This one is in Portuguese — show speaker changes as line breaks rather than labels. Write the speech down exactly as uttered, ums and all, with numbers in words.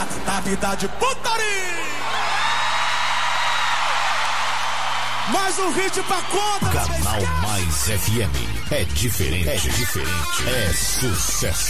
da vida de putaria. Mais um hit pra conta.
Canal Mais F M. É diferente, é diferente, é sucesso.